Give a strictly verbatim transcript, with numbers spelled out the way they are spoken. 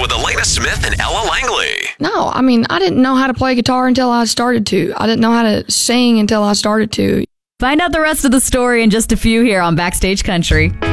with Elena Smith and Ella Langley. No, I mean, I didn't know how to play guitar until I started to. I didn't know how to sing until I started to. Find out the rest of the story in just a few here on Backstage Country.